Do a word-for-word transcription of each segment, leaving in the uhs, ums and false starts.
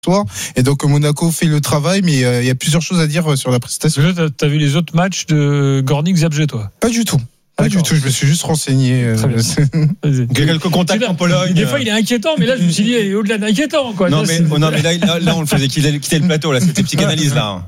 soir. Et donc Monaco fait le travail, mais euh, il y a plusieurs choses à dire sur la prestation. Tu as vu les autres matchs de Gornik-Zabrze, toi? Pas du tout. Pas D'accord. du tout, je me suis juste renseigné. Euh, il y a quelques contacts en Pologne. Des fois, il est inquiétant, mais là, je me suis dit, il est au-delà d'inquiétant, quoi. Non, ça, mais, oh, non, mais là, là, là, on le faisait quitter, quitter le plateau, là, c'était psychanalyse, là.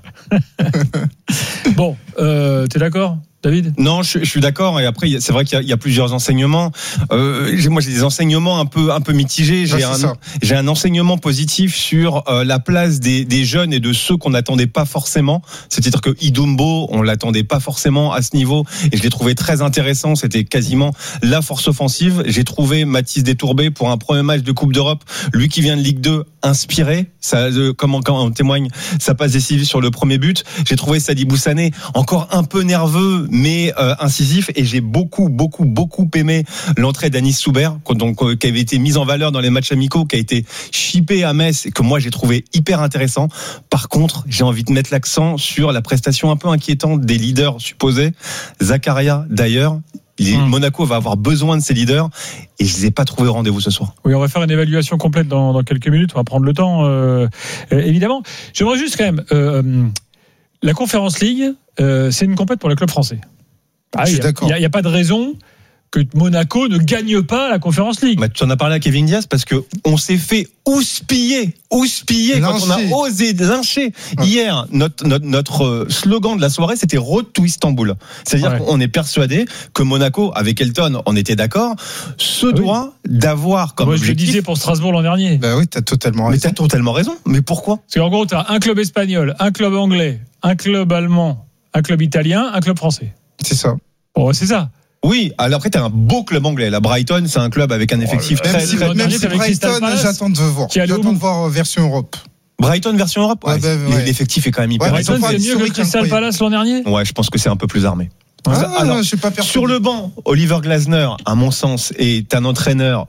Bon, euh, t'es d'accord, David? Non, je, je suis d'accord. Et après, c'est vrai qu'il y a, il y a plusieurs enseignements. Euh, j'ai, moi, j'ai des enseignements un peu, un peu mitigés. J'ai, ouais, un, j'ai un enseignement positif sur euh, la place des, des jeunes et de ceux qu'on n'attendait pas forcément. C'est-à-dire que Idumbo, on l'attendait pas forcément à ce niveau, et je l'ai trouvé très intéressant. C'était quasiment la force offensive. J'ai trouvé Mathis Détourbé pour un premier match de Coupe d'Europe, lui qui vient de Ligue deux, inspiré. Ça, euh, comme quand on témoigne sa passe décisive sur le premier but. J'ai trouvé Sadibou Sané encore un peu nerveux, mais euh, incisif, et j'ai beaucoup beaucoup beaucoup aimé l'entrée d'Anis Souber, donc euh, qui avait été mise en valeur dans les matchs amicaux, qui a été chippé à Metz et que moi j'ai trouvé hyper intéressant. Par contre, j'ai envie de mettre l'accent sur la prestation un peu inquiétante des leaders supposés. Zakaria d'ailleurs, il est, mmh. Monaco va avoir besoin de ses leaders, et je les ai pas trouvés au rendez-vous ce soir. Oui, on va faire une évaluation complète dans, dans quelques minutes, on va prendre le temps euh, euh, évidemment. J'aimerais juste quand même euh, la Conference League, euh, c'est une compète pour les clubs français. Ah, je suis y a, d'accord. Il n'y a, a pas de raison que Monaco ne gagne pas la Conference League. Bah, tu en as parlé à Kevin Diaz, parce que on s'est fait houspiller, houspiller quand on a osé lyncher. Ouais. Hier, notre, notre, notre slogan de la soirée, c'était Road to Istanbul. C'est-à-dire ouais. qu'on est persuadé que Monaco, avec Elton, on était d'accord, se oui. doit d'avoir comme Moi, objectif. Je le disais pour Strasbourg l'an dernier. Bah oui, t'as totalement raison. Mais t'as totalement raison. Mais pourquoi? Parce qu'en gros, t'as un club espagnol, un club anglais, un club allemand, un club italien, un club français. C'est ça. Bon, c'est ça. Oui, alors après, t'as un beau club anglais. La Brighton, c'est un club avec un effectif oh, très... Même si, même même si Brighton, j'attends de voir. J'attends de voir version Europe. Brighton version Europe, ouais, ouais, bah, ouais. L'effectif est quand même hyper... Ouais, Brighton, c'est mieux que Crystal Palace l'an dernier. Ouais, je pense que c'est un peu plus armé. Ah, alors, je suis pas persuadé. Sur le banc, Oliver Glasner, à mon sens, est un entraîneur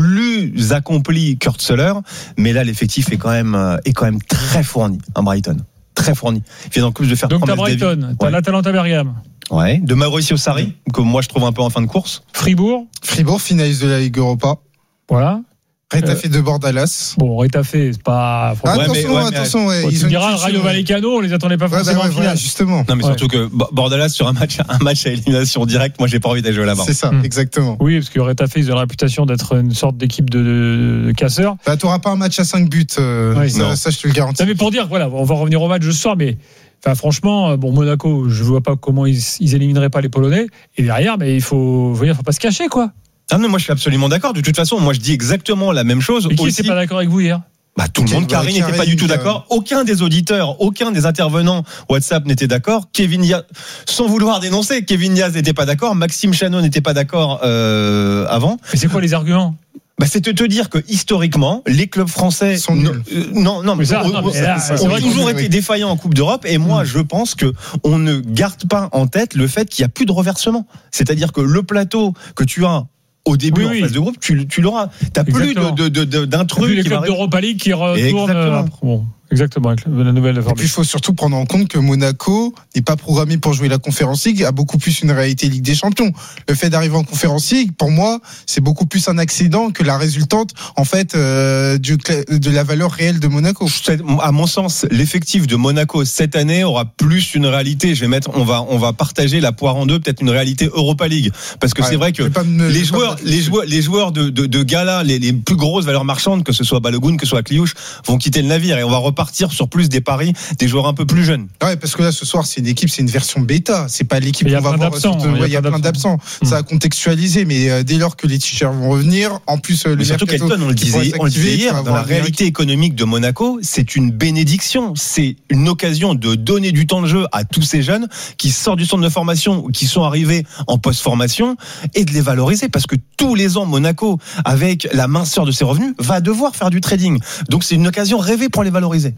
plus accompli qu'Hurtzeler, mais là, l'effectif est quand même, est quand même très fourni, à Brighton. Très fourni. Il vient en plus de faire donc t'as Brighton, t'as ouais. l'Atalanta Bergame. Ouais, de Mauricio Sarri, que moi je trouve un peu en fin de course. Fribourg. Fribourg, finaliste de la Ligue Europa. Voilà. Retafe euh, de Bordalas. Bon, Retafe, c'est pas. Ah, attention, ouais, mais, ouais, attention, ouais. Bon, ils tu diras, le Rayo Vallecano, on les attendait pas forcément. Ouais, bah, ouais, voilà, justement. Non, mais ouais. surtout que Bordalas sur un match, un match à élimination directe, moi j'ai pas envie d'aller jouer là-bas. C'est ça, mmh. exactement. Oui, parce que Retafe, ils ont la réputation d'être une sorte d'équipe de, de, de casseurs. Bah, t'auras pas un match à cinq buts, euh, ouais, ça, ça, je te le garantis. Non, mais pour dire, voilà, on va revenir au match ce soir, mais. Enfin, franchement, bon, Monaco, je vois pas comment ils, ils élimineraient pas les Polonais. Et derrière, mais il faut, il faut pas se cacher, quoi. Ah non, moi je suis absolument d'accord. De toute façon, moi je dis exactement la même chose. Et qui aussi. n'était pas d'accord avec vous hier? Bah, tout le monde, Karine n'était pas du tout d'accord. Aucun des auditeurs, aucun des intervenants WhatsApp n'était d'accord. Kevin Diaz, sans vouloir dénoncer, Kevin Diaz n'était pas d'accord. Maxime Chanot n'était pas d'accord euh, avant. Mais c'est quoi les arguments? Bah, c'est de te dire que historiquement, les clubs français sont non, euh, non, non, mais ça, on, non, mais là, on a toujours été défaillants en Coupe d'Europe. Et moi, mmh. je pense que on ne garde pas en tête le fait qu'il y a plus de reversement. C'est-à-dire que le plateau que tu as au début oui, en oui. phase de groupe, tu, tu l'auras. T'as Exactement. plus de, de, de, d'un truc. Les clubs d'Europa League qui retournent. Euh, bon. Exactement, avec la nouvelle formule. Et puis il faut surtout prendre en compte que Monaco n'est pas programmé pour jouer la Conference League, a beaucoup plus une réalité Ligue des Champions. Le fait d'arriver en Conference League, pour moi, c'est beaucoup plus un accident que la résultante en fait euh, du, de la valeur réelle de Monaco. À mon sens, l'effectif de Monaco cette année aura plus une réalité. Je vais mettre, on va, on va partager la poire en deux, peut-être une réalité Europa League, parce que ouais, c'est vrai que me, les joueurs, les joueurs, les joueurs de, de, de gala, les, les plus grosses valeurs marchandes, que ce soit Balogun, que ce soit Kliouch, vont quitter le navire et on va partir sur plus des paris des joueurs un peu plus jeunes. Ouais, parce que là ce soir c'est une équipe, c'est une version bêta, c'est pas l'équipe qu'on va voir. Il y a plein d'absents. Ça a contextualisé, mais euh, dès lors que les t-shirts vont revenir, en plus euh, le surtout qu'Elton, on le disait, on le disait hier, dans la réalité économique de Monaco, c'est une bénédiction, c'est une occasion de donner du temps de jeu à tous ces jeunes qui sortent du centre de formation ou qui sont arrivés en post-formation et de les valoriser, parce que tous les ans Monaco, avec la minceur de ses revenus, va devoir faire du trading. Donc c'est une occasion rêvée pour les valoriser.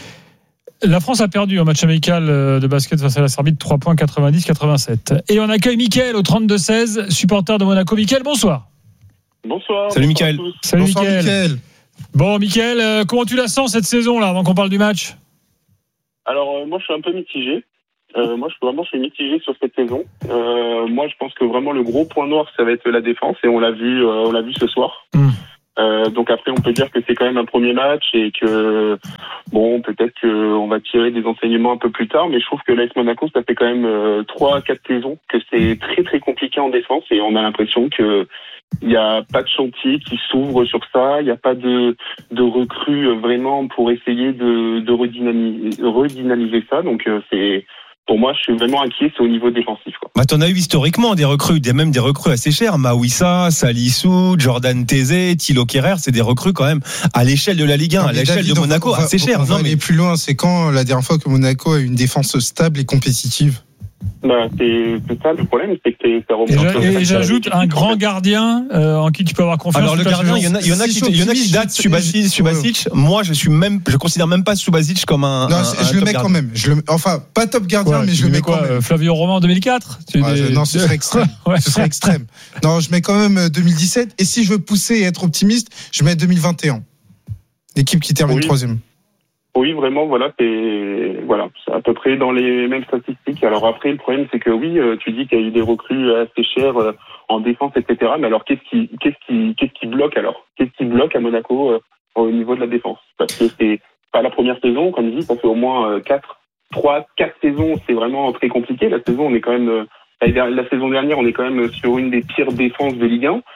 La France a perdu un match amical de basket face à la Serbie de trois points quatre-vingt-dix quatre-vingt-sept. Et on accueille Mickaël au trente-deux seize, supporter de Monaco. Mickaël, bonsoir. Bonsoir. Salut Mickaël. Salut bonsoir, Mickaël. Mickaël. Bon Mickaël, euh, comment tu la sens cette saison là, avant qu'on parle du match? Alors euh, moi je suis un peu mitigé. Euh, moi je vraiment je suis mitigé sur cette saison. Euh, moi je pense que vraiment le gros point noir ça va être la défense et on l'a vu, euh, on l'a vu ce soir. Mmh. Euh, donc après, on peut dire que c'est quand même un premier match et que bon, peut-être qu'on va tirer des enseignements un peu plus tard, mais je trouve que l'A S Monaco, ça fait quand même euh, trois à quatre saisons que c'est très très compliqué en défense et on a l'impression que il n'y a pas de chantier qui s'ouvre sur ça, il n'y a pas de de recrues vraiment pour essayer de de redynamiser, redynamiser ça. Donc euh, c'est pour moi, je suis vraiment inquiet, c'est au niveau défensif, quoi. Bah, t'en as eu historiquement des recrues, des, même des recrues assez chères. Mawissa, Salissou, Jordan Tézé, Thilo Kerrer, c'est des recrues quand même à l'échelle de la Ligue un, Non, à l'échelle David, de Monaco, va, assez cher. On va non, aller mais... plus loin, c'est quand la dernière fois que Monaco a eu une défense stable et compétitive? Bah, c'est, c'est ça le problème, c'est que ça remonte. Et, et j'ajoute un grand gardien euh, en qui tu peux avoir confiance. Alors le gardien, il y en a, il y en a qui, il y en a qui datent. Subasic, Subasic. Moi, je suis même, je considère même pas Subasic comme un. Non, un, je un le mets gardien. quand même. Je le, enfin, pas top gardien, Ouais, mais je le mets quoi, quand même. Flavio Romain en deux mille quatre. Ouais, des... Non, ce serait extrême. Ouais. Ce serait extrême. Non, je mets quand même deux mille dix-sept. Et si je veux pousser et être optimiste, je mets deux mille vingt et un. L'équipe qui termine Oui. troisième. Oui, vraiment, voilà, c'est voilà, c'est à peu près dans les mêmes statistiques. Alors après, le problème, c'est que oui, euh, tu dis qu'il y a eu des recrues assez chères euh, en défense, et cetera. Mais alors, qu'est-ce qui, qu'est-ce qui, qu'est-ce qui bloque alors Qu'est-ce qui bloque à Monaco euh, au niveau de la défense? Parce que c'est pas la première saison, comme je dis, ça fait au moins euh, quatre, trois, quatre saisons. C'est vraiment très compliqué. La saison, on est quand même euh, la, la saison dernière, on est quand même sur une des pires défenses de Ligue un.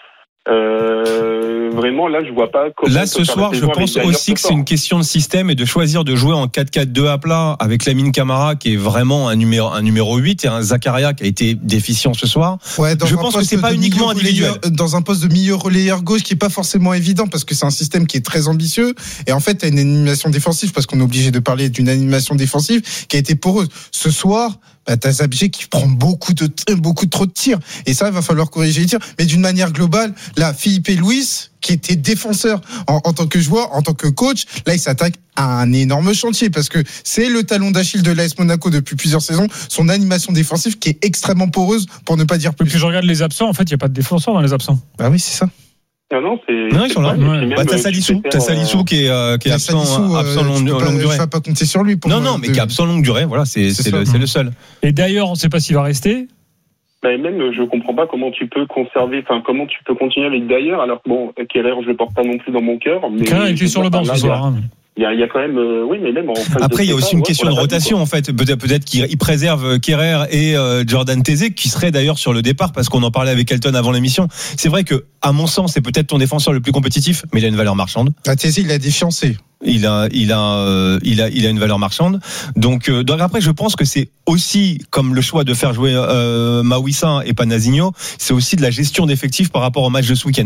Euh, vraiment, là, je vois pas comment. Là, ce soir, je pense aussi que c'est une question de système et de choisir de jouer en quatre quatre deux à plat avec Lamine Camara qui est vraiment un numéro, un numéro huit et un Zakaria qui a été déficient ce soir. Ouais, dans je un pense que poste c'est pas de uniquement milieu individuel. relayeur- dans un poste de milieu relayeur gauche qui est pas forcément évident parce que c'est un système qui est très ambitieux et en fait, t'as une animation défensive parce qu'on est obligé de parler d'une animation défensive qui a été poreuse. Ce soir, bah, t'as Zabjé qui prend beaucoup de, beaucoup trop de tirs. Et ça, il va falloir corriger les tirs. Mais d'une manière globale, là, Philippe Luis, qui était défenseur en, en tant que joueur, en tant que coach, là, il s'attaque à un énorme chantier parce que c'est le talon d'Achille de l'A S Monaco depuis plusieurs saisons. Son animation défensive qui est extrêmement poreuse, pour ne pas dire plus. Puis je regarde les absents, en fait, il n'y a pas de défenseur dans les absents. Bah oui, c'est ça. Non, non, c'est. Non, ils sont là. Ouais. Bah, t'as Salissou, t'as Salissou qui est, euh, qui est absent, Salissou, euh, absent longue, tu peux pas- longue durée. Tu vas pas compter sur lui pour Non, moi, non, mais de- qui est absent longue durée. Voilà, c'est, C'est c'est, ça. le, c'est le seul. Et d'ailleurs, on ne sait pas s'il va rester. Bah, même, je comprends pas comment tu peux conserver, enfin, comment tu peux continuer avec Dayer, alors que bon, Kerrer, je le porte pas non plus dans mon cœur. Mais Kerrer était sur le banc ce soir. Hein. Il y a, il y a quand même, euh, oui, mais même en face Après, de il y a ça, aussi une ouais, question on de l'a pas vu, rotation, en fait. Peut-être, peut-être qu'il il préserve Kerrer et euh, Jordan Tézé, qui serait d'ailleurs sur le départ, parce qu'on en parlait avec Elton avant l'émission. C'est vrai que, à mon sens, c'est peut-être ton défenseur le plus compétitif, mais il a une valeur marchande. Ah, Tézé, il a des fiancés. Il a, il a, euh, il a, il a une valeur marchande. Donc, euh, donc après, je pense que c'est aussi comme le choix de faire jouer euh, Mawissa et pas Nazinho, c'est aussi de la gestion d'effectifs par rapport au match de ce week-end.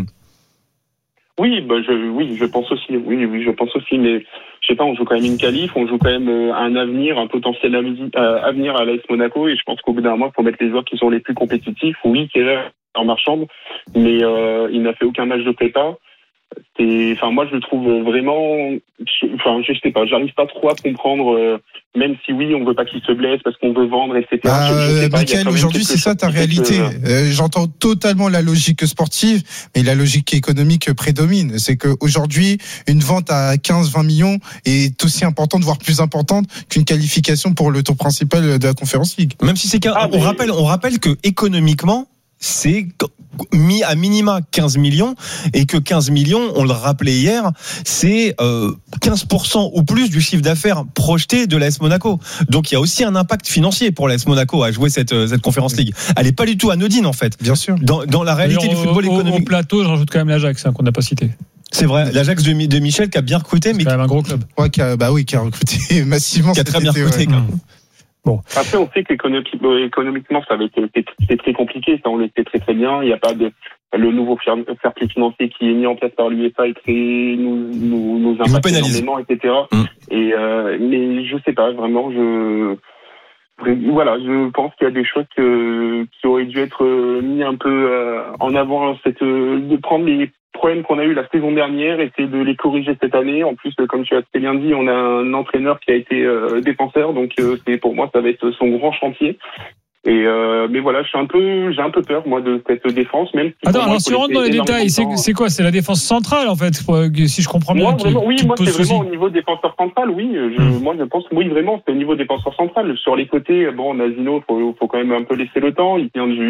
Oui, bah je, oui, je pense aussi. Oui, oui, je pense aussi. Mais je sais pas, on joue quand même une qualif, on joue quand même euh, un avenir, un potentiel avi- euh, avenir à l'A S Monaco. Et je pense qu'au bout d'un moment, il faut mettre les joueurs qui sont les plus compétitifs. Oui, Kerrer en marchande, mais euh, il n'a fait aucun match de prépa. Et enfin, moi, je le trouve vraiment. je- Enfin, je sais pas, j'arrive pas trop à comprendre. Euh, même si oui, on veut pas qu'il se blesse parce qu'on veut vendre, et cetera. Bah, Je- je sais pas, il y a Mickaël, quand même aujourd'hui, quelque c'est ça chose ta qui fait réalité. que- Euh, j'entends totalement la logique sportive, mais la logique économique prédomine. C'est qu'aujourd'hui, une vente à quinze vingt millions est aussi importante, voire plus importante qu'une qualification pour le tour principal de la Conference League. Même si c'est qu'un, Ah, on mais- rappelle, on rappelle que économiquement, c'est mis à minima quinze millions et que quinze millions, on le rappelait hier, c'est euh, quinze pour cent ou plus du chiffre d'affaires projeté de l'A S Monaco. Donc il y a aussi un impact financier pour l'A S Monaco à jouer cette, cette Conférence League. Elle est pas du tout anodine en fait. Bien sûr. Dans, dans la réalité D'ailleurs, du football au, au- économique. Au plateau, je rajoute quand même l'Ajax, hein, qu'on n'a pas cité. C'est vrai, l'Ajax de, Mi- de Michel qui a bien recruté, mais C'est quand même un gros club. Ouais, qui a, bah oui, qui a recruté massivement. qui a cet très bien été, recruté. ouais. quand même. Après, on sait qu'économiquement, ça avait été c'est très compliqué. Ça, on le sait très très bien. Il n'y a pas de le nouveau fair fair play financier qui est mis en place par l'UEFA et qui nous nous nous impacte pénalise. énormément, et cetera. Mm. Et euh, mais je sais pas vraiment. Je voilà, je pense qu'il y a des choses que, qui auraient dû être mis un peu euh, en avant. Cette de prendre les problèmes qu'on a eu la saison dernière, essayer de les corriger cette année. En plus, comme tu as très bien dit, on a un entraîneur qui a été euh, défenseur, donc euh, c'est pour moi ça va être son grand chantier. Et euh, mais voilà, je suis un peu, j'ai un peu peur moi de cette défense, même. Si Attends, pour moi, alors il si faut on rentre dans les laisser détails, c'est, énormément de temps. c'est quoi? C'est la défense centrale, en fait, si je comprends bien. Moi, qui- vraiment, oui, qui moi pose c'est vraiment souci. au niveau défenseur central, oui. Je, Mm. Moi je pense, oui vraiment, c'est au niveau défenseur central. Sur les côtés, bon, Nazino, faut, faut quand même un peu laisser le temps. Il vient du,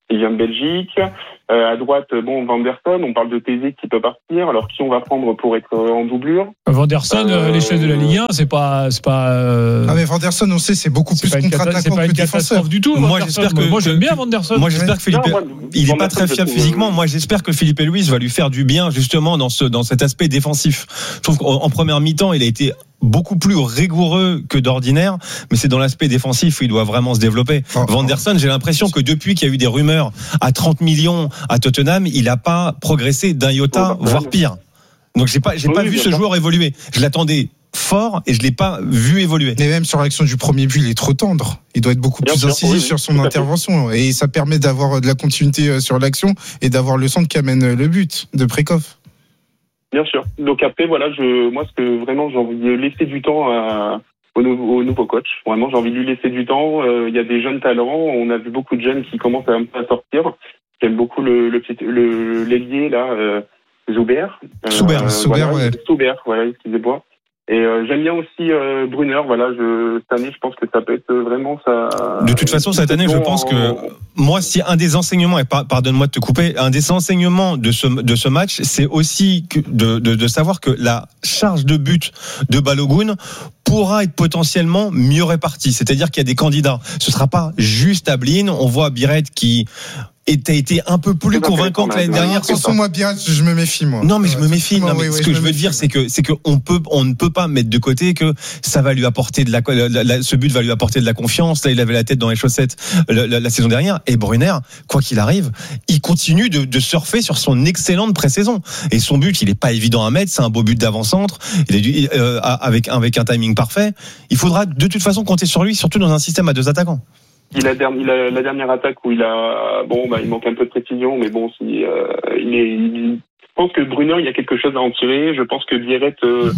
il vient de Belgique. Euh, à droite, bon, Van der Son, on parle de T Z qui peut partir. Alors qui on va prendre pour être en doublure? Van der Son, euh, l'échelle de la Ligue un, c'est pas, c'est pas. Euh... Ah mais Van der Son, on sait, c'est beaucoup c'est plus contre-attaquant que défenseur du tout. Moi, j'espère que moi j'aime bien Van der Son. Moi, j'espère que Philippe, Non, moi, il Van est pas der Son, très je fiable trouve, physiquement. euh, Moi, j'espère que Philippe Luis va lui faire du bien justement dans ce dans cet aspect défensif. Je trouve qu'en en première mi-temps, il a été beaucoup plus rigoureux que d'ordinaire, mais c'est dans l'aspect défensif où il doit vraiment se développer. Oh, Van der Son, j'ai l'impression que depuis qu'il y a eu des rumeurs à trente millions à Tottenham, il n'a pas progressé d'un iota, Oh, bah, voire ouais. pire. Donc j'ai pas, j'ai Oui, pas oui, vu bien ce sûr. joueur évoluer. Je l'attendais fort et je l'ai pas vu évoluer. Mais même sur l'action du premier but, il est trop tendre. Il doit être beaucoup Bien plus sûr, incisif oui, sur oui, son tout à fait. intervention. Et ça permet d'avoir de la continuité sur l'action et d'avoir le centre qui amène le but de Précoff. Bien sûr. Donc après, voilà, je, moi, ce que vraiment, j'ai envie de laisser du temps à, au, nouveau, au nouveau coach. Vraiment, j'ai envie de lui laisser du temps. Euh, il y a des jeunes talents. On a vu beaucoup de jeunes qui commencent à, à sortir. J'aime beaucoup le, le, petit- le, l'ailier, là, euh, Zoubert. Euh, Soubert, Soubert, voilà, ouais. Soubert, voilà, excusez-moi. Et euh, j'aime bien aussi euh, Brunner. Voilà, je, cette année, je pense que ça peut être vraiment ça. De toute façon, cette année, je pense que moi, si un des enseignements, et par- pardonne-moi de te couper, un des enseignements de ce, de ce match, c'est aussi que de, de, de savoir que la charge de but de Balogun pourra être potentiellement mieux répartie. C'est-à-dire qu'il y a des candidats. Ce sera pas juste Ablin. On voit Biret qui a été un peu plus convaincant que l'année dernière. De toute façon, moi, bien, je me méfie, moi. Non, mais je me méfie. Non, Ouais, mais ouais, ce ouais, que je je me veux méfie, dire, ouais. c'est que c'est que on peut, on ne peut pas mettre de côté que ça va lui apporter de la, la- la- ce but va lui apporter de la confiance. Là, il avait la tête dans les chaussettes la, la- la saison dernière. Et Brunner, quoi qu'il arrive, il continue de, de surfer sur son excellente pré-saison. Et son but, il est pas évident à mettre. C'est un beau but d'avant-centre. Il est du- euh, avec avec un timing parfait. Il faudra de toute façon compter sur lui, surtout dans un système à deux attaquants. Il a, der- il a la dernière attaque où il a bon bah il manque un peu de précision, mais bon si euh, il est il- je pense que Brunner il y a quelque chose à en tirer. Je pense que Biret euh,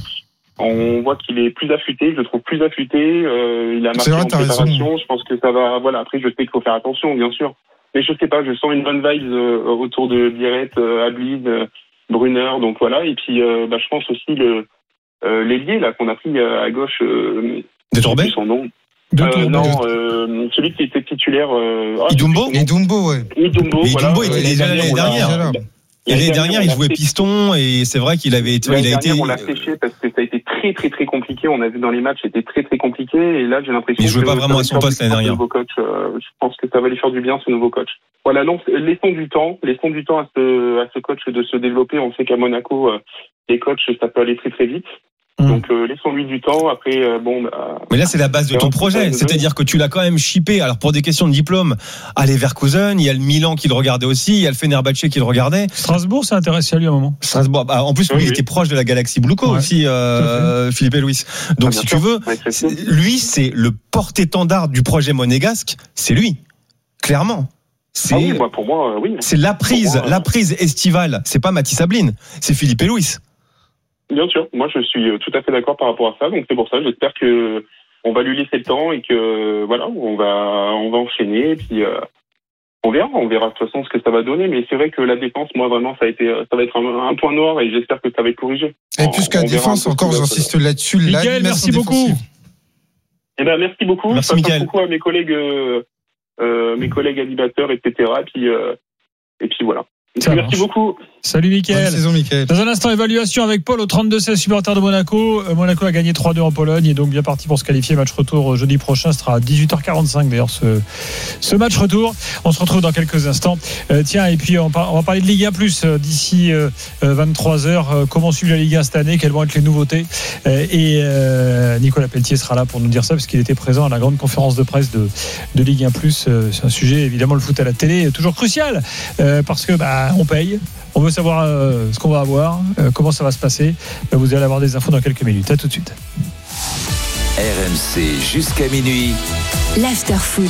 on voit qu'il est plus affûté, je le trouve plus affûté, euh, il a marqué C'est vrai, en t'as préparation, raison. je pense que ça va voilà, après je sais qu'il faut faire attention bien sûr. Mais je sais pas, je sens une bonne vibe euh, autour de Biret, euh, Ablid, euh, Brunner, donc voilà, et puis euh, bah je pense aussi le euh, l'ailier là qu'on a pris euh, à gauche euh, De Tourbet, son nom. De Euh, Tourbet. non, euh, celui qui était titulaire. Euh, ah, Idumbo Et Dumbo, ouais. Idumbo, Mais voilà. Idumbo était Euh, déjà l'année l'année on l'a- dernière. Déjà là. Et l'année dernière, on il l'a jouait fait- piston et c'est vrai qu'il avait été, il L'année a été. dernière, on l'a séché parce que ça a été très très très compliqué. On a vu dans les matchs, c'était très très compliqué. Et là, j'ai l'impression Il jouait que pas ça vraiment va à lui son faire poste du l'année bien, ce dernière. nouveau coach. Euh, je pense que ça va lui faire du bien, ce nouveau coach. Voilà, donc laissons du temps, laissons du temps à ce à ce coach de se développer. On sait qu'à Monaco, euh, les coachs, ça peut aller très très vite. Mmh. Donc euh, laissons-lui du temps. Après, euh, bon. Bah, Mais là, c'est la base de ton Alors, projet. c'est ça, C'est-à-dire que tu l'as quand même chippé. Alors, pour des questions de diplôme, à Leverkusen, il y a le Milan qui le regardait aussi, il y a le Fenerbahçe qui le regardait. Strasbourg s'est intéressé à lui à un moment. Strasbourg, bah, en plus, lui, Oui, il oui. était proche de la Galaxie Bluco Ouais, aussi, euh, Philippe et Louis. Donc, Ah, si bien tu sûr, veux, avec Christine. c'est- lui, c'est le porte-étendard du projet monégasque. C'est lui. Clairement. C'est, Ah oui, moi, pour moi, euh, oui. c'est la prise, Pour moi, euh, la prise estivale. C'est pas Mathis Ablin. C'est Philippe et Louis. Bien sûr, moi je suis tout à fait d'accord par rapport à ça, donc c'est pour ça, j'espère que on va lui laisser le temps et que voilà, on va on va enchaîner, et puis euh, on verra, on verra de toute façon ce que ça va donner, mais c'est vrai que la défense, moi vraiment, ça a été, ça va être un, un point noir et j'espère que ça va être corrigé. Et On- plus on qu'à verra défense, un peu encore, ce que- j'insiste là-dessus. Mickaël, l'animation merci beaucoup. défensive. Eh ben merci beaucoup, Merci, je passe Mickaël. beaucoup à mes collègues, euh, euh, mes collègues animateurs, et cetera. Et puis euh, et puis voilà. Et Ça puis, merci marche. beaucoup. Salut Bonne Mickaël. saison, Mickaël. Dans un instant, évaluation avec Paul au trente-deux seize, supporter de Monaco. Euh, Monaco a gagné trois deux en Pologne et donc bien parti pour se qualifier. Match retour jeudi prochain, ce sera à dix-huit heures quarante-cinq d'ailleurs ce, ce match retour. On se retrouve dans quelques instants. Euh, tiens, et puis on, par, on va parler de Ligue un plus euh, d'ici euh, vingt-trois heures. Euh, comment suivre la Ligue un cette année, quelles vont être les nouveautés. Euh, et euh, Nicolas Pelletier sera là pour nous dire ça parce qu'il était présent à la grande conférence de presse de, de Ligue un plus. Euh, c'est un sujet, évidemment, le foot à la télé est toujours crucial euh, parce que bah, on paye. On veut savoir euh, ce qu'on va avoir, euh, comment ça va se passer. Ben, vous allez avoir des infos dans quelques minutes. À tout de suite. R M C jusqu'à minuit. L'after-foot.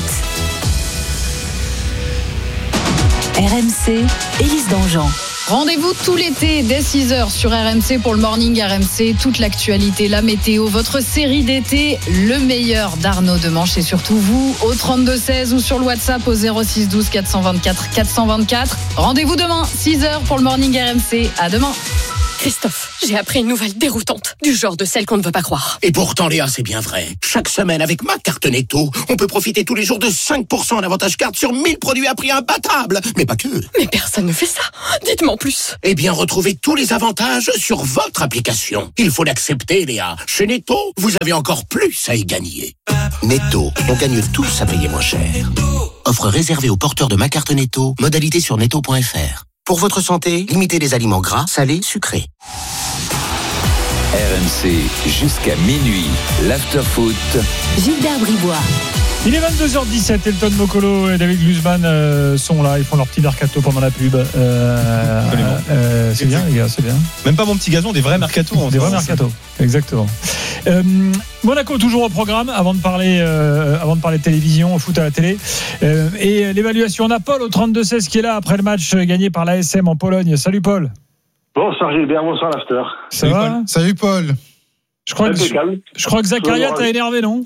R M C, Élise Dangean. Rendez-vous tout l'été dès six heures sur R M C pour le Morning R M C. Toute l'actualité, la météo, votre série d'été, le meilleur d'Arnaud Demanche et surtout vous au trente-deux seize ou sur le WhatsApp au zéro six douze quatre cent vingt-quatre quatre cent vingt-quatre. Rendez-vous demain, six heures pour le Morning R M C. À demain. Christophe, j'ai appris une nouvelle déroutante, du genre de celle qu'on ne veut pas croire. Et pourtant, Léa, c'est bien vrai. Chaque semaine, avec ma carte Netto, on peut profiter tous les jours de cinq pour cent en avantage carte sur mille produits à prix imbattable. Mais pas que. Mais personne ne fait ça. Dites-moi en plus. Eh bien, retrouvez tous les avantages sur votre application. Il faut l'accepter, Léa. Chez Netto, vous avez encore plus à y gagner. Netto, on gagne tous à payer moins cher. Offre réservée aux porteurs de ma carte Netto. Modalité sur netto point f r. Pour votre santé, limitez les aliments gras, salés, sucrés. R M C jusqu'à minuit, l'after-foot. Gilbert Bribois. Il est vingt-deux heures dix-sept, Elton Mokolo et David Glusman euh, sont là, ils font leur petit mercato pendant la pub. Euh, euh, c'est bien les gars, c'est bien. Même pas mon petit gazon, des vrais mercato. Des vrais mercato, exactement. Euh, Monaco toujours au programme avant de parler, euh, avant de parler de télévision, foot à la télé. Euh, et l'évaluation, on a Paul au trente-deux seize qui est là après le match gagné par l'A S M en Pologne. Salut Paul. Bonsoir Gilbert, bonsoir l'after. Ça Salut va Paul. Salut Paul. Je crois, que, je, je crois que Zakaria t'a énervé, non?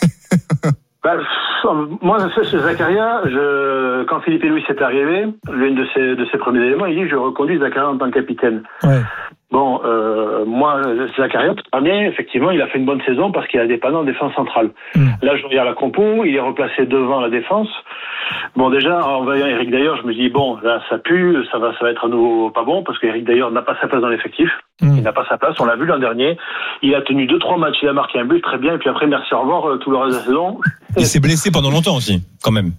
Bah, moi, c'est Zakaria. Je, quand Philippe et Louis s'est arrivé, l'une de ses, de ses premiers éléments, il dit je reconduis Zakaria en tant que capitaine. Ouais. Bon, euh, moi, Zakaria, très bien, effectivement, il a fait une bonne saison parce qu'il a dépanné en défense centrale. Mm. Là, je regarde la compo, il est replacé devant la défense. Bon, déjà, en voyant Eric Dayer, je me dis, bon, là, ça pue, ça va, ça va être à nouveau pas bon parce qu'Eric Dayer n'a pas sa place dans l'effectif. Mm. Il n'a pas sa place, on l'a vu l'an dernier. Il a tenu deux, trois matchs, il a marqué un but, très bien, et puis après, merci, au revoir, tout le reste de la saison. Il s'est blessé pendant longtemps aussi, quand même.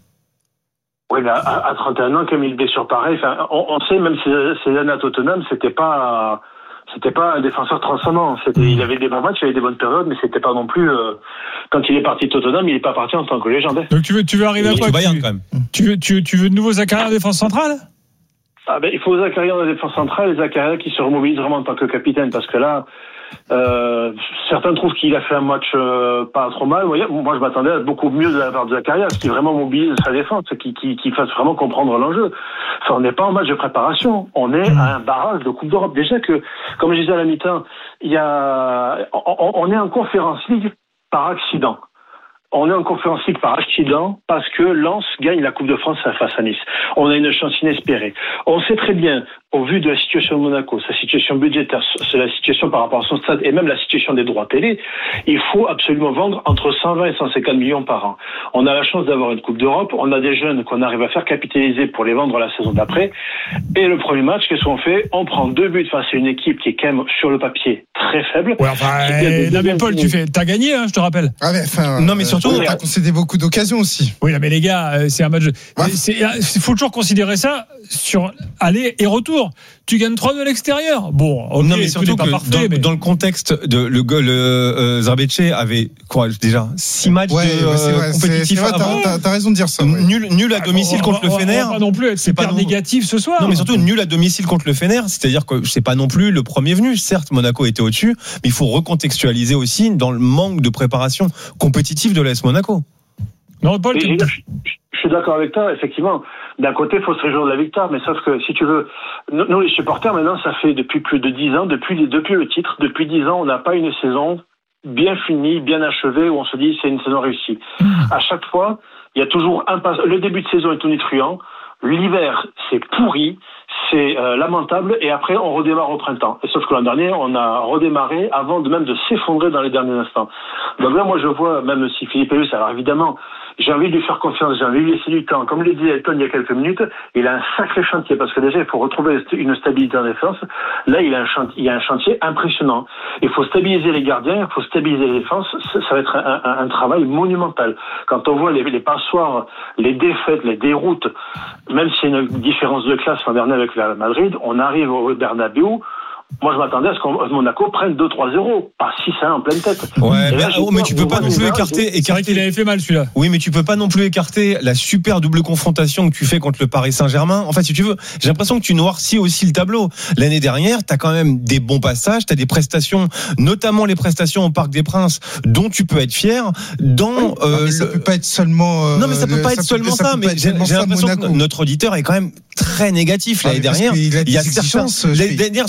Oui, mais à, à trente et un ans, comme il blessure pareil, enfin, on, on sait, même si ces années à Tottenham, c'était pas, c'était pas un défenseur transcendant. C'était, il avait des bons matchs, il avait des bonnes périodes, mais c'était pas non plus, euh, quand il est parti de Tottenham, il est pas parti en tant que légende. Donc tu veux, tu veux arriver à quoi? Bayern, quand même. Tu veux, tu, tu veux de nouveau Zakaria en défense centrale? Ah ben, il faut Zakaria en défense centrale et Zakaria qui se remobilise vraiment en tant que capitaine, parce que là, Euh, certains trouvent qu'il a fait un match euh, pas trop mal. Moi, je m'attendais à beaucoup mieux de la part de Zakaria, ce qui vraiment mobilise sa défense, qui, qui, qui fasse vraiment comprendre l'enjeu. Enfin, on n'est pas en match de préparation, on est à un barrage de Coupe d'Europe. Déjà que, comme je disais à la mi-temps, il y a, on, on est en Conference League par accident. On est en Conference League par accident parce que Lens gagne la Coupe de France face à Nice. On a une chance inespérée. On sait très bien, au vu de la situation de Monaco, sa situation budgétaire, la situation par rapport à son stade et même la situation des droits télé, il faut absolument vendre entre cent vingt et cent cinquante millions par an. On a la chance d'avoir une Coupe d'Europe, on a des jeunes qu'on arrive à faire capitaliser pour les vendre la saison d'après. Et le premier match, qu'est-ce qu'on fait? On prend deux buts face à une équipe qui est quand même sur le papier très faible. Ouais, enfin, euh, non mais Paul, tu fais, t'as gagné, hein, je te rappelle. Ah mais enfin, non mais surtout, euh, t'as concédé beaucoup d'occasions aussi. Oui, mais les gars, c'est un match. Il faut toujours considérer ça sur aller et retour. Tu gagnes trois deux à l'extérieur. Bon, okay, non mais surtout pas que parfait, dans, mais... dans le contexte de le goal, euh, Zarbetche avait quoi déjà six matchs ouais, de, c'est vrai, euh, compétitifs. C'est, c'est vrai, t'as, t'as raison de dire ça. Ouais. Nul, nul à domicile on, contre on, le Fener. On va pas non plus être c'est super pas non... négatif ce soir. Non mais surtout nul à domicile contre le Fener, c'est-à-dire que c'est pas non plus le premier venu. Certes, Monaco était au-dessus, mais il faut recontextualiser aussi dans le manque de préparation compétitive de l'A S Monaco. Non, Paul, tu... je, je suis d'accord avec toi, effectivement. D'un côté, il faut se réjouir de la victoire, mais sauf que, si tu veux, nous, les supporters, maintenant, ça fait depuis plus de dix ans, depuis, les, depuis le titre, depuis dix ans, on n'a pas une saison bien finie, bien achevée, où on se dit c'est une saison réussie. Mmh. À chaque fois, il y a toujours un pas. Le début de saison est tonitruant, l'hiver, c'est pourri, c'est euh, lamentable, et après, on redémarre au printemps. Et sauf que l'an dernier, on a redémarré avant de même de s'effondrer dans les derniers instants. Donc là, moi, je vois, même si Philippe Eus, alors évidemment, j'ai envie de lui faire confiance, j'ai envie de lui laisser du temps. Comme le dit Elton il y a quelques minutes, il a un sacré chantier, parce que déjà, il faut retrouver une stabilité en défense. Là, il a un chantier, il y a un chantier impressionnant. Il faut stabiliser les gardiens, il faut stabiliser les défenses. Ça, ça va être un, un, un travail monumental. Quand on voit les, les passoires, les défaites, les déroutes, même s'il y a une différence de classe l'an dernier avec la Madrid, on arrive au Bernabéu. Moi, je m'attendais à ce que Monaco prenne deux trois zéro, pas six un en pleine tête. Ouais, mais, là, oh, mais tu peux pas non plus écarter, écarter. C'est vrai qu'il avait fait mal celui-là. Oui, mais tu peux pas non plus écarter la super double confrontation que tu fais contre le Paris Saint-Germain. En fait, si tu veux, j'ai l'impression que tu noircis aussi le tableau. L'année dernière, t'as quand même des bons passages, t'as des prestations, notamment les prestations au Parc des Princes, dont tu peux être fier. Dans, oui, euh, mais ça le... peut pas être seulement. Euh, non, mais ça peut pas être ça seulement peut, ça. ça mais j'ai, j'ai l'impression que notre auditeur est quand même très négatif l'année ah, dernière. Il, a il y a certains. L'année dernière sur le match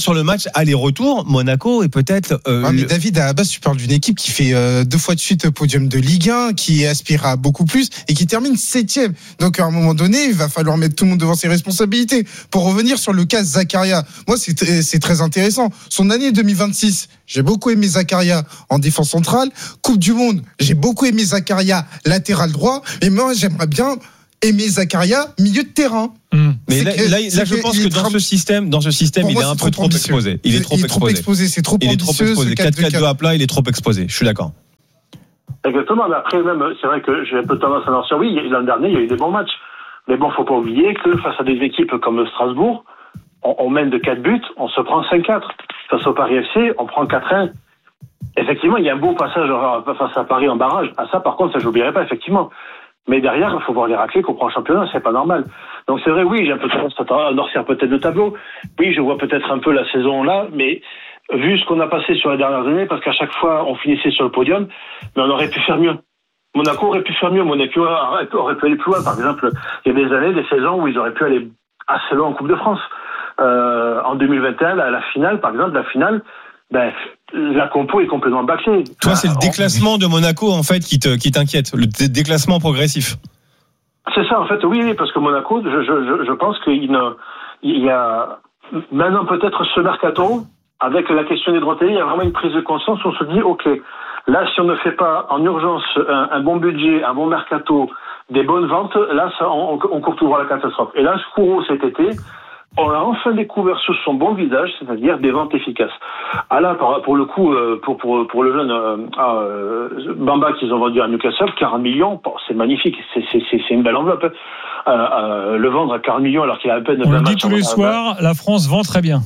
aller-retour, Monaco est peut-être. Euh, ah, mais le... David, à la base, tu parles d'une équipe qui fait euh, deux fois de suite podium de Ligue un, qui aspire à beaucoup plus et qui termine septième. Donc à un moment donné, il va falloir mettre tout le monde devant ses responsabilités. Pour revenir sur le cas Zakaria, moi c'est t- c'est très intéressant. Son année deux mille vingt-six, j'ai beaucoup aimé Zakaria en défense centrale. Coupe du Monde, j'ai beaucoup aimé Zakaria latéral droit. Et moi, j'aimerais bien aimer Zakaria milieu de terrain. Mmh. Mais là, que, là, là je pense que dans tra... ce système, dans ce système, il moi, est un est peu trop ambitieux. exposé. Il est trop il est exposé. Trop exposé. C'est trop il ambitieux. Il est trop exposé. quatre quatre deux à plat, il est trop exposé. Je suis d'accord. Exactement. Mais après, même, c'est vrai que j'ai un peu tendance à dire, oui, l'an dernier, il y a eu des bons matchs. Mais bon, faut pas oublier que face à des équipes comme Strasbourg, on, on mène de quatre buts, on se prend cinq quatre. Face au Paris F C, on prend quatre un. Effectivement, il y a un beau passage face à Paris en barrage. À ça, par contre, ça, j'oublierai pas, effectivement. Mais derrière, il faut voir les raclés qu'on prend en championnat, c'est pas normal. Donc c'est vrai, oui, j'ai un peu tendance à noircir peut-être le tableau. Oui, je vois peut-être un peu la saison là, mais vu ce qu'on a passé sur les dernières années, parce qu'à chaque fois, on finissait sur le podium, mais on aurait pu faire mieux. Monaco aurait pu faire mieux, Monaco aurait pu aller plus loin. Par exemple, il y a des années, des saisons où ils auraient pu aller assez loin en Coupe de France. Euh, en deux mille vingt et un, la, la finale, par exemple, la finale, ben, la compo est complètement bâclée. Toi, c'est le déclassement de Monaco, en fait, qui, te, qui t'inquiète, le dé- déclassement progressif. C'est ça, en fait, oui, oui, parce que Monaco, je, je, je pense qu'il ne, il y a maintenant peut-être ce mercato, avec la question des droits télé, il y a vraiment une prise de conscience où on se dit, ok, là, si on ne fait pas en urgence un, un bon budget, un bon mercato, des bonnes ventes, là, ça, on, on court tout droit à la catastrophe. Et là, Kourou, cet été, on a enfin découvert sous son bon visage, c'est-à-dire des ventes efficaces. Ah là, pour le coup, pour, pour, pour le jeune euh, euh, Bamba qu'ils ont vendu à Newcastle, quarante millions, c'est magnifique, c'est, c'est, c'est une belle enveloppe. Euh, euh, le vendre à quarante millions alors qu'il a à peine... On le dit tous les soirs, la France vend très bien.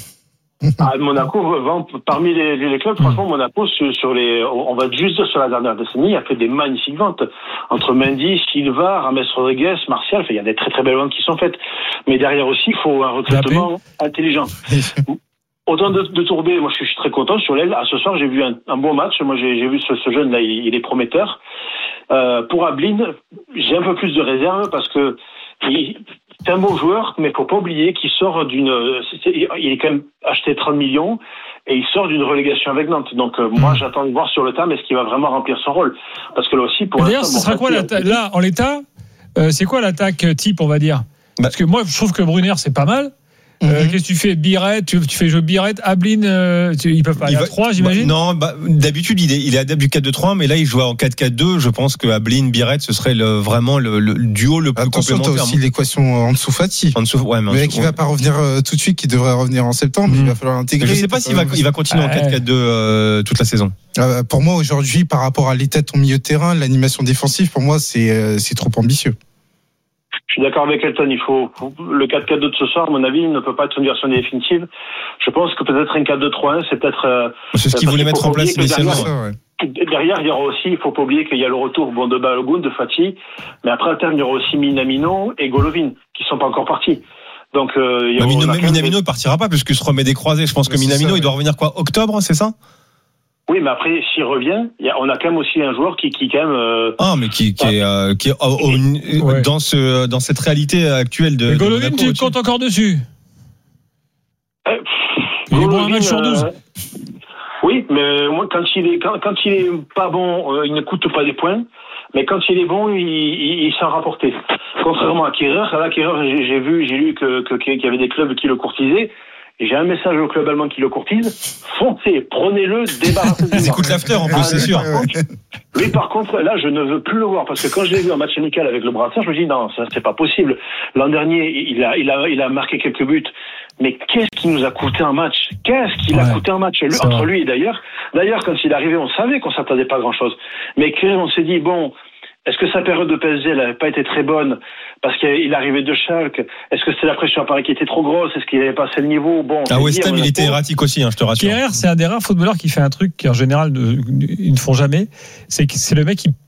Ah, Monaco vend parmi les, les clubs, franchement, Monaco sur, sur les, on va juste dire sur la dernière décennie, a fait des magnifiques ventes entre Mendy, Silva, Rames Rodriguez, Martial. Enfin, il y a des très très belles ventes qui sont faites, mais derrière aussi, il faut un recrutement intelligent. Autant de, de Tourbé, moi je suis très content sur l'aile. Ah, ce soir, j'ai vu un, un bon match. Moi, j'ai, j'ai vu ce, ce jeune là, il, il est prometteur. Euh, pour Ablin, j'ai un peu plus de réserve parce que il, c'est un bon joueur, mais faut pas oublier qu'il sort d'une, il est quand même acheté trente millions et il sort d'une relégation avec Nantes. Donc euh, moi, j'attends de voir sur le terme est-ce qu'il va vraiment remplir son rôle. Parce que là aussi, pour d'ailleurs, ce sera quoi l'atta- là en l'état euh, c'est quoi l'attaque type, on va dire? Parce que moi, je trouve que Brunner, c'est pas mal. Euh, mm-hmm. Qu'est-ce que tu fais, Biret, tu, tu fais jouer Biret, Ablin, euh, tu, ils peuvent pas aller à trois, j'imagine. Bah, non, bah, d'habitude il est, il est adepte du quatre deux trois, mais là il joue en quatre quatre deux. Je pense que Ablin, Biret, ce serait le, vraiment le, le duo le plus Attention, complémentaire. Attention, t'as aussi l'équation en dessous Fati. En dessous, ouais, mais, mais qui ouais. va pas revenir euh, tout de suite, qui devrait revenir en septembre. Mm-hmm. Il va falloir l'intégrer. Je sais pas s'il va, il va continuer en quatre quatre deux euh, toute la saison. Euh, pour moi aujourd'hui, par rapport à l'état de ton milieu de terrain, l'animation défensive, pour moi c'est euh, c'est trop ambitieux. Je suis d'accord avec Elton, il faut, le quatre quatre deux de ce soir, à mon avis, ne peut pas être une version définitive. Je pense que peut-être un quatre deux trois un, c'est peut-être... Euh, c'est ce qu'il voulait mettre en place initialement. Derrière, ouais. derrière, il y aura aussi, il faut pas oublier qu'il y a le retour bon, de Balogun, de Fati, mais après, à terme, il y aura aussi Minamino et Golovin, qui sont pas encore partis. Donc, euh, il y bah, Minamino, Minamino ne des... partira pas, puisqu'il se remet des croisés. Je pense que Minamino, ça, ouais. il doit revenir quoi, octobre, c'est ça? Oui, mais après, s'il revient, y a, on a quand même aussi un joueur qui, qui quand même. Euh, ah, mais qui, qui est, euh, qui est oh, oh, ouais. dans ce, dans cette réalité actuelle de. Golovin, tu comptes encore dessus. Euh, il est bon un match sur douze. Euh, oui, mais moi, quand il est, quand, quand il est pas bon, euh, il ne coûte pas des points. Mais quand il est bon, il, il, il s'en rapportait. Contrairement à Kehrer, là, Kehrer, j'ai, j'ai vu, j'ai lu que, que, qu'il y avait des clubs qui le courtisaient. Et j'ai un message au club allemand qui le courtise. Foncez, prenez-le, débarrassez-vous. Ils écoutent l'after en plus, ah, c'est sûr. Lui, par contre, là, je ne veux plus le voir parce que quand je l'ai vu en match amical avec le Brassard, je me dis non, ça c'est pas possible. L'an dernier, il a, il a, il a marqué quelques buts. Mais qu'est-ce qui nous a coûté un match? Qu'est-ce qu'il ouais, a coûté un match lui, entre vrai. lui et d'ailleurs. D'ailleurs, quand il est arrivé, on savait qu'on s'attendait pas à grand-chose. Mais on s'est dit bon. Est-ce que sa période de P S G n'avait pas été très bonne parce qu'il arrivait de Schalke? Est-ce que c'était la pression à Paris qui était trop grosse? Est-ce qu'il n'avait pas assez le niveau? Bon, à West Ham, il était erratique aussi, hein, je te rassure. Kehrer, c'est un des rares footballeurs qui fait un truc qu'en général, ils ne font jamais. C'est que c'est le mec qui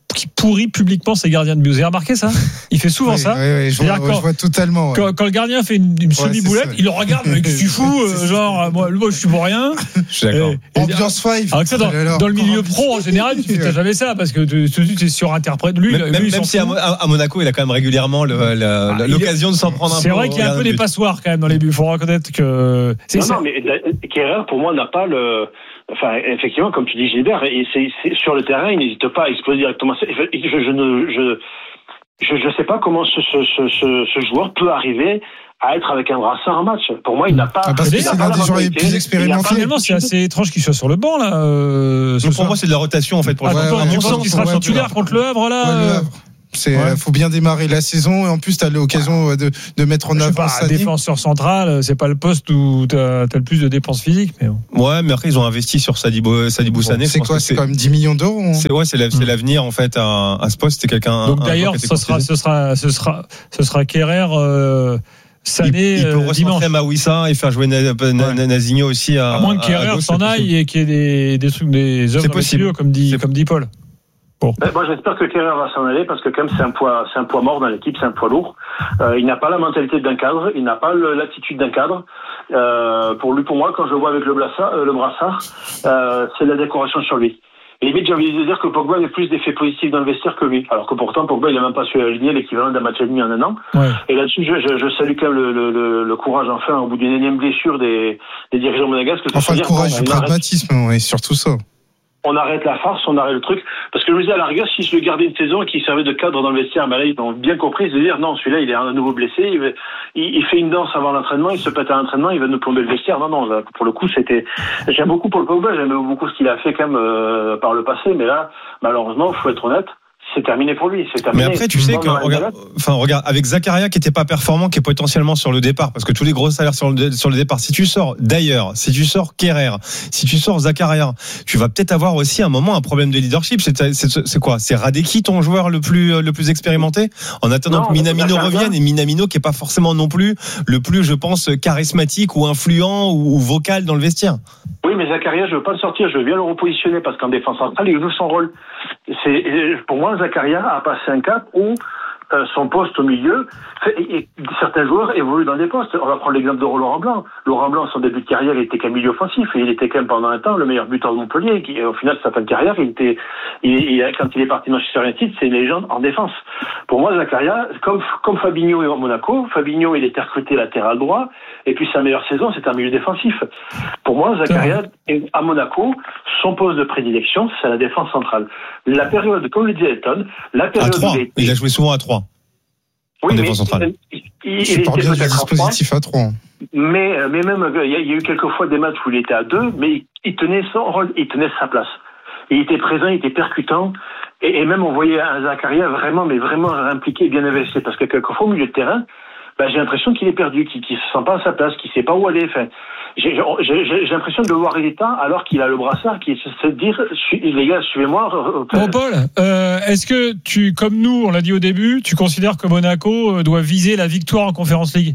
qui pourrit publiquement ses gardiens de but. Vous avez remarqué ça? Il fait souvent oui, ça. Oui, oui, je, vois, quand, je vois totalement. Ouais. Quand, quand le gardien fait une, une semi-boulette, ouais, il le regarde, mais qu'est-ce que tu fous? euh, genre, moi, moi, je suis pour rien. Je suis d'accord. Et, Ambiance five. Alors que ça, dans, dans le milieu pro, en général, tu fais jamais ça, parce que tu, tu, tu es surinterprète. Lui, même, lui, même, il même si à, à Monaco, il a quand même régulièrement le, le, ah, l'occasion est, de s'en prendre un c'est peu. C'est vrai qu'il y a un peu des passoires quand même dans les buts. Il faut reconnaître que. C'est non, ça. non, mais Kehrer, pour moi, n'a pas le. Enfin, effectivement, comme tu dis, Gilbert, et c'est, c'est, sur le terrain, il n'hésite pas à exploser directement. Je, je, je ne. Je, je, je sais pas comment ce, ce, ce, ce joueur peut arriver à être avec un brassard en match. Pour moi, il n'a pas. Ah, parce que c'est l'un des joueurs les plus expérimentés. Finalement, c'est assez étrange qu'il soit sur le banc là. Euh, pour moi, c'est de la rotation en fait. Pour ah, le ouais, ouais, ouais, je pense qu'il sera titulaire contre le Havre là. Ouais, le Havre. C'est ouais. faut bien démarrer la saison et en plus tu as l'occasion de, de mettre en avant un défenseur central, c'est pas le poste où tu as le plus de dépenses physiques mais bon. Ouais, mais après ils ont investi sur Sadibou Sadibou Sané. Bon, c'est quoi c'est, c'est quand même dix millions d'euros. Hein. C'est ouais, c'est, la, c'est l'avenir en fait à, à ce poste, c'est quelqu'un. Donc un, d'ailleurs, un ce sera ce sera ce sera ce sera Kehrer euh, Sané, il, il peut euh, recentrer Mawissa et faire jouer Na, Na, Na, Nazinho aussi à. À moins que Kehrer s'en aille et qu'il y ait des des trucs des œuvres possibles comme dit c'est comme dit Paul. Bon. Moi, j'espère que Kehrer va s'en aller parce que quand même c'est un poids, c'est un poids mort dans l'équipe, c'est un poids lourd. Euh, il n'a pas la mentalité d'un cadre, il n'a pas le, l'attitude d'un cadre. Euh, pour lui, pour moi, quand je le vois avec le brassard, euh, le brassard, euh, c'est la décoration sur lui. Et limite, j'ai envie de dire que Pogba avait plus d'effets positifs dans le vestiaire que lui. Alors que pourtant, Pogba, il n'a même pas su aligner l'équivalent d'un match et demi en un an. Ouais. Et là-dessus, je, je, je salue quand même le, le, le, le courage, enfin, au bout d'une énième blessure des, des dirigeants monégasques. Enfin, le courage, le pragmatisme, oui, surtout ça. On arrête la farce, on arrête le truc. Parce que je me disais, à la rigueur, si je le gardais une saison et qu'il servait de cadre dans le vestiaire, ben là, ils ont bien compris, de dire, non, celui-là, il est à nouveau blessé, il, il, il fait une danse avant l'entraînement, il se pète à l'entraînement, il va nous plomber le vestiaire. Non, non, là, pour le coup, c'était, j'aime beaucoup Paul Pogba, j'aime beaucoup ce qu'il a fait quand même, euh, par le passé, mais là, malheureusement, faut être honnête, c'est terminé pour lui. C'est terminé. Mais après, tu sais que, regarde, enfin, regarde, avec Zakaria qui était pas performant, qui est potentiellement sur le départ, parce que tous les gros salaires sur le, sur le départ, si tu sors, d'ailleurs, si tu sors Kehrer, si tu sors Zakaria, tu vas peut-être avoir aussi un moment un problème de leadership. C'est, c'est, c'est quoi? C'est Radeki ton joueur le plus, le plus expérimenté? En attendant non, que Minamino revienne, et Minamino qui est pas forcément non plus le plus, je pense, charismatique ou influent ou, ou vocal dans le vestiaire. Oui, mais Zakaria, je veux pas le sortir, je veux bien le repositionner parce qu'en défense centrale, il joue son rôle. C'est, pour moi, Zakaria a passé un cap où euh, son poste au milieu, et, et certains joueurs évoluent dans des postes. On va prendre l'exemple de Laurent Blanc. Laurent Blanc, son début de carrière, il était qu'un milieu offensif, et il était quand même pendant un temps le meilleur buteur de Montpellier. Qui, au final de sa fin de carrière, il était, il, il, quand il est parti de Manchester United, c'est une légende en défense. Pour moi, Zakaria, comme, comme Fabinho est à Monaco, Fabinho, il était recruté latéral droit, et puis sa meilleure saison, c'est un milieu défensif. Pour moi, Zakaria, à Monaco, son poste de prédilection, c'est la défense centrale. La période, comme le disait Elton, la période à trois. Il, il a joué souvent à trois. Oui, mais il, il, il parle bien du dispositif à trois. Mais, mais même, il y a eu quelques fois des matchs où il était à deux, mais il tenait son rôle, il tenait sa place. Il était présent, il était percutant, et, et même on voyait un Zakaria vraiment, mais vraiment impliqué et bien investi, parce que quelquefois au milieu de terrain, ben, j'ai l'impression qu'il est perdu, qu'il ne se sent pas à sa place, qu'il ne sait pas où aller. Enfin, j'ai, j'ai, j'ai l'impression de le voir hésitant alors qu'il a le brassard, qui se, se dire, les gars, suivez-moi. Bon, Paul, euh, est-ce que tu, comme nous, on l'a dit au début, tu considères que Monaco doit viser la victoire en Conference League?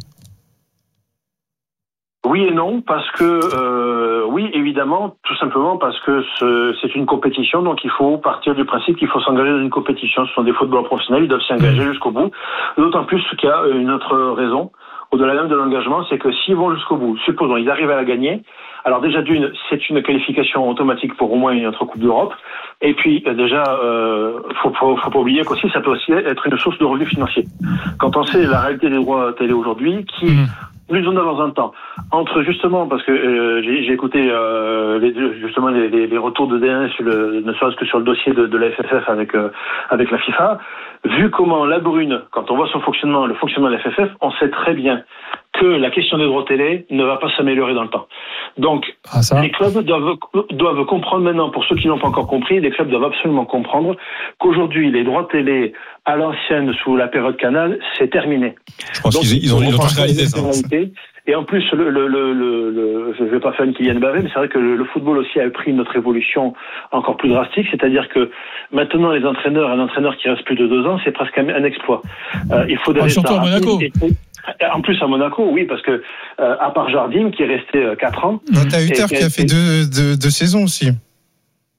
Oui et non, parce que euh, oui, évidemment, tout simplement parce que ce, c'est une compétition, donc il faut partir du principe qu'il faut s'engager dans une compétition. Ce sont des footballeurs professionnels, ils doivent s'engager jusqu'au bout. D'autant plus qu'il y a une autre raison, au-delà même de l'engagement, c'est que s'ils vont jusqu'au bout, supposons ils arrivent à la gagner, alors déjà d'une, c'est une qualification automatique pour au moins une autre Coupe d'Europe. Et puis déjà, euh, faut, faut, faut pas oublier qu'aussi ça peut aussi être une source de revenus financiers. Quand on sait la réalité des droits télé aujourd'hui, qui mmh. Nous en avons un temps entre justement parce que euh, j'ai, j'ai écouté euh, les, justement les, les, les retours de D un sur le, ne serait-ce que sur le dossier de, de la F F F avec euh, avec la FIFA. Vu comment la Brune, quand on voit son fonctionnement, le fonctionnement de la F F F, on sait très bien que la question des droits télé ne va pas s'améliorer dans le temps. Donc ah, ça. les clubs doivent doivent comprendre maintenant, pour ceux qui n'ont pas encore compris, les clubs doivent absolument comprendre qu'aujourd'hui les droits télé à l'ancienne sous la période Canal, c'est terminé. Je pense Donc, qu'ils ils ont, ils ont tous réalisé ça. Et en plus, le, le, le, le, le, je ne vais pas faire une Kylian Mbappé, mais c'est vrai que le, le football aussi a pris notre évolution encore plus drastique, c'est-à-dire que maintenant les entraîneurs, un entraîneur qui reste plus de deux ans, c'est presque un, un exploit. Euh, il faut ah, surtout à Monaco. Et, et, en plus à Monaco, oui, parce que euh, à part Jardim qui est resté euh, quatre ans. Non, t'as Hutter qui a fait deux, deux, deux saisons aussi.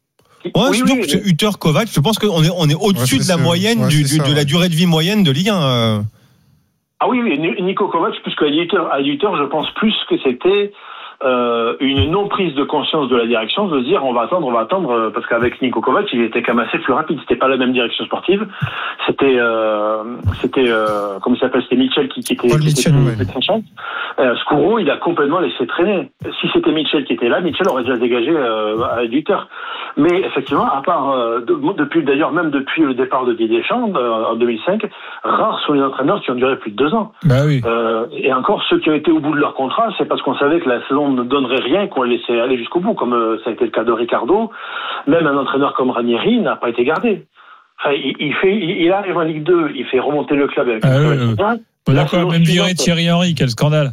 Ouais, oui, surtout oui, que Hutter, Kovac, je pense qu'on est, on est au-dessus Ouais, de la ça. moyenne Ouais, du, c'est du- ça, de la ouais. durée de vie moyenne de Ligue un. euh. Ah oui, oui, Nico Kovac, plus qu'à Hutter, à Hutter, je pense plus que c'était euh, une non prise de conscience de la direction, de se dire on va attendre, on va attendre, euh, parce qu'avec Nico Kovac, il était quand même assez plus rapide. C'était pas la même direction sportive. C'était, euh, c'était, euh, comment il s'appelle, c'était Mitchell qui, qui était, Paul qui était Mitchell, ouais. très tranchant. Euh, Scuro, il a complètement laissé traîner. Si c'était Mitchell qui était là, Mitchell aurait déjà dégagé euh, à Hutter. Mais effectivement, à part euh, de, depuis d'ailleurs même depuis le départ de Didier Deschamps euh, en deux mille cinq, rares sont les entraîneurs qui ont duré plus de deux ans. Bah oui. Euh, et encore ceux qui ont été au bout de leur contrat, c'est parce qu'on savait que la saison ne donnerait rien, qu'on les laissait aller jusqu'au bout, comme euh, ça a été le cas de Ricardo. Même un entraîneur comme Ranieri n'a pas été gardé. Enfin, il, il fait, il, il arrive en Ligue deux, il fait remonter le club avec Ah une oui, très oui. belle Monaco a saison même viré suivante- Thierry Henry, quel scandale.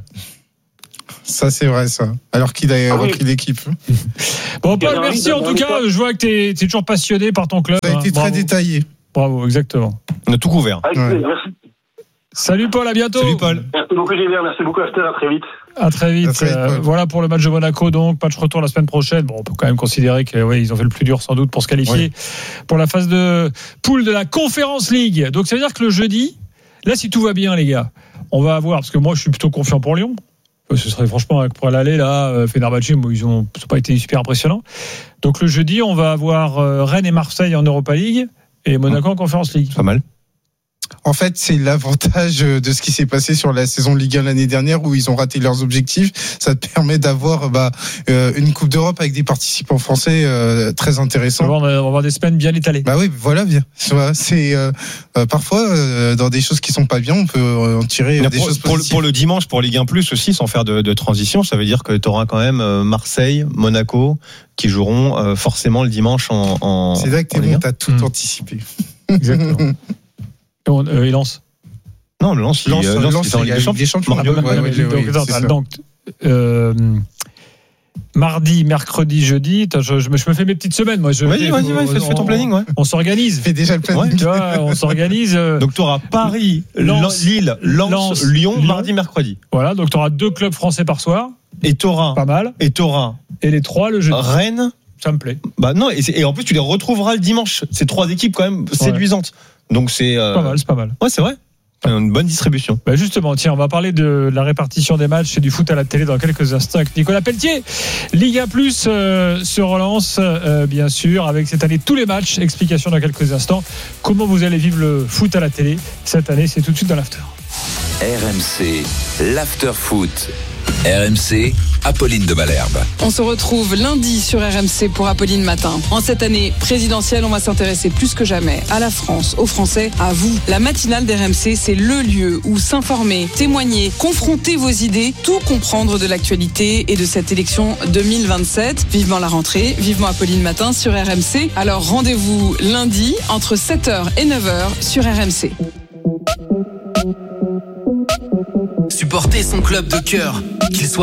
Ça, c'est vrai, ça. Alors qu'il a Ah oui. repris l'équipe. Bon, Paul, Thierry merci Henry, en tout dans cas. Je vois que t'es es toujours passionné par ton club. Ça a été hein. très Bravo. détaillé. Bravo, exactement. On a tout couvert. Avec Ouais. plaisir. Merci. Salut Paul, à bientôt. Salut Paul. Merci beaucoup Gilbert, merci beaucoup After, à très vite. À très vite. À très vite, Euh, Paul. voilà pour le match de Monaco, donc match retour la semaine prochaine. Bon, on peut quand même considérer que ouais, ils ont fait le plus dur sans doute pour se qualifier Oui. pour la phase de poule de la Conference League. Donc ça veut dire que le jeudi, là si tout va bien les gars, on va avoir, parce que moi je suis plutôt confiant pour Lyon. Ce serait franchement pour l'aller là, euh, Fenerbahçe, bon, ils ont, ça n'a pas été super impressionnant. Donc le jeudi, on va avoir euh, Rennes et Marseille en Europa League et Monaco en Conference League. Pas mal. En fait, c'est l'avantage de ce qui s'est passé sur la saison de Ligue un l'année dernière où ils ont raté leurs objectifs. Ça te permet d'avoir bah, euh, une Coupe d'Europe avec des participants français euh, très On va intéressants. avoir, on va avoir des semaines bien étalées. Bah oui, voilà, bien. Tu vois, c'est euh, euh, parfois euh, dans des choses qui sont pas bien, on peut euh, en tirer Mais des pour, choses pour, le- positives. pour le dimanche, pour Ligue un plus aussi, sans faire de, de transition, ça veut dire que tu auras quand même euh, Marseille, Monaco qui joueront euh, forcément le dimanche en, en C'est là que en t'es Ligue bon, un. t'as tout Mmh. anticipé. Exactement. Et on- euh, il lance. Non, le Lens, il- Lens, euh, Lens, Lens, il est en il y Ligue a des Ligue des Champions. Champions. Mario Ouais, Gomez. ouais, donc, oui, attends, c'est ça. donc, euh, mardi, mercredi, jeudi. Attends, je, je me je me fais mes petites semaines, moi. Je, Vas-y, vas-y, vas-y, fais, fais ton on- planning, ouais. On s'organise. Fais déjà le planning. Ouais, Tu vois, on s'organise. euh, Donc tu auras Paris, Lens, Lille, Lens, Lens, Lyon, Lyon. mardi, mercredi. Voilà, donc tu auras deux clubs français par soir. Et t'auras, Pas mal. et t'auras Et les trois le jeudi. Rennes. Ça me plaît. Bah non, et, c'est- et en plus tu les retrouveras le dimanche. C'est trois équipes quand même séduisantes. Donc c'est euh, Pas mal, c'est pas mal. ouais, c'est vrai. Une bonne distribution. Bah justement, tiens, on va parler de la répartition des matchs et du foot à la télé dans quelques instants avec Nicolas Pelletier. Ligue un plus euh, se relance, euh, bien sûr, avec cette année tous les matchs. Explication dans quelques instants. Comment vous allez vivre le foot à la télé cette année? C'est tout de suite dans l'after. R M C, l'after foot. R M C, Apolline de Malherbe. On se retrouve lundi sur R M C pour Apolline Matin. En cette année présidentielle, on va s'intéresser plus que jamais à la France, aux Français, à vous. La matinale d'R M C, c'est le lieu où s'informer, témoigner, confronter vos idées, tout comprendre de l'actualité et de cette élection deux mille vingt-sept. Vivement la rentrée, vivement Apolline Matin sur R M C. Alors rendez-vous lundi entre sept heures et neuf heures sur R M C. Supporter son club de cœur, qu'il soit